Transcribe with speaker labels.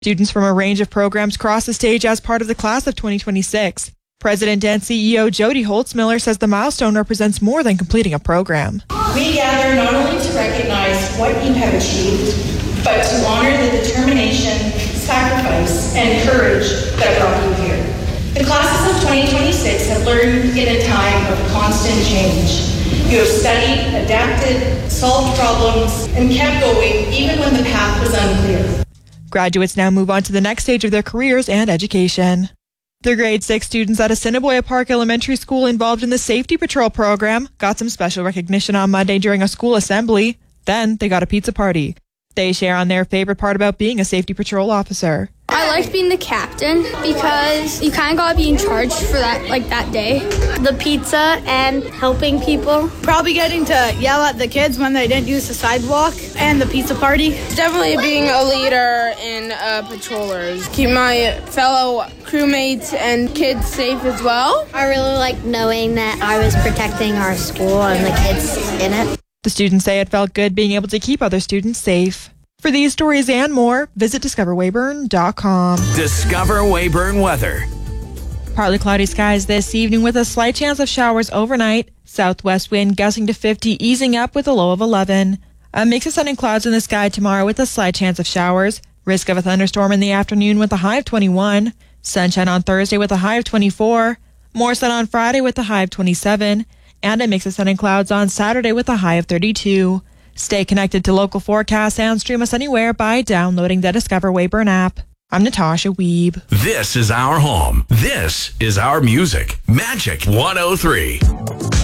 Speaker 1: Students from a range of programs crossed the stage as part of the class of 2026. President and CEO Jody Holtzmiller says the milestone represents more than completing a program.
Speaker 2: We gather not only to recognize what you have achieved, but to honor the determination, sacrifice, and courage that brought you here. The classes of 2026 have learned in a time of constant change. You have studied, adapted, solved problems, and kept going even when the path was unclear.
Speaker 1: Graduates now move on to the next stage of their careers and education. The grade 6 students at Assiniboia Park Elementary School involved in the Safety Patrol program got some special recognition on Monday during a school assembly. Then they got a pizza party. They share on their favorite part about being a Safety Patrol officer.
Speaker 3: I liked being the captain because you kind of got to be in charge for that day.
Speaker 4: The pizza and helping people.
Speaker 5: Probably getting to yell at the kids when they didn't use the sidewalk, and the pizza party.
Speaker 6: Definitely being a leader in patrollers. Keep my fellow crewmates and kids safe as well.
Speaker 4: I really like knowing that I was protecting our school and the kids in it.
Speaker 1: The students say it felt good being able to keep other students safe. For these stories and more, visit discoverweyburn.com.
Speaker 7: Discover Weyburn weather.
Speaker 1: Partly cloudy skies this evening with a slight chance of showers overnight. Southwest wind gusting to 50, easing up with a low of 11. A mix of sun and clouds in the sky tomorrow with a slight chance of showers. Risk of a thunderstorm in the afternoon with a high of 21. Sunshine on Thursday with a high of 24. More sun on Friday with a high of 27. And a mix of sun and clouds on Saturday with a high of 32. Stay connected to local forecasts and stream us anywhere by downloading the Discover Weyburn app. I'm Natasha Weeb.
Speaker 7: This is our home. This is our music. Magic 103.